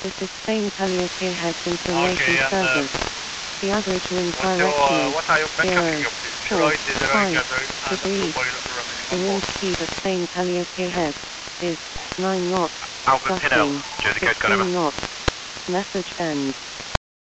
This is Spain Calliope head information service. The average wind direction is 0, 4, 5 degrees. The wind speed at Spain Calliope head is 9 knots. Alpha Pinel, Jersey Coast, got 15 knots. Message end.